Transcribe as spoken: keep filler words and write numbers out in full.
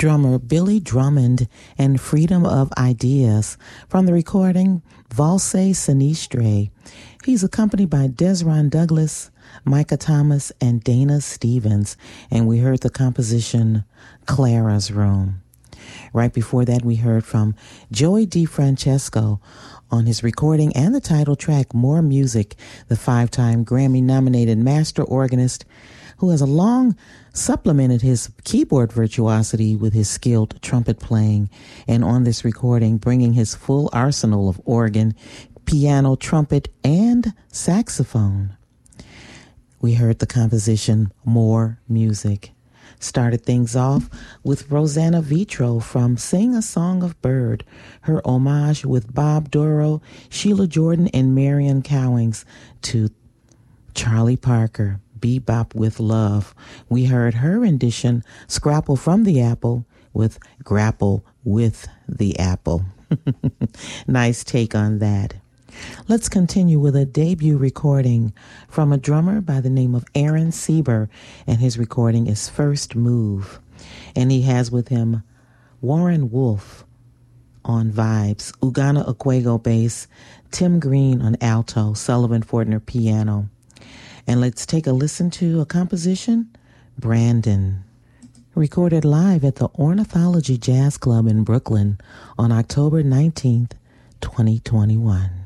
drummer Billy Drummond and Freedom of Ideas from the recording Valse Sinistre. He's accompanied by Desron Douglas, Micah Thomas, and Dana Stevens, and we heard the composition Clara's Room. Right before that, we heard from Joey DeFrancesco on his recording and the title track More Music, the five-time Grammy-nominated master organist who has a long supplemented his keyboard virtuosity with his skilled trumpet playing, and on this recording bringing his full arsenal of organ, piano, trumpet, and saxophone. We heard the composition More Music. Started things off with Rosanna Vitro from Sing a Song of Bird, her homage with Bob Doro, Sheila Jordan, and Marion Cowings to Charlie Parker, Bebop with Love. We heard her rendition, Scrapple from the Apple, with Grapple with the Apple. Nice take on that. Let's continue with a debut recording from a drummer by the name of Aaron Sieber, and his recording is First Move. And he has with him Warren Wolf on vibes, Ugana Okwego bass, Tim Green on alto, Sullivan Fortner piano. And let's take a listen to a composition, Brandon, recorded live at the Ornithology Jazz Club in Brooklyn on October nineteenth, twenty twenty-one.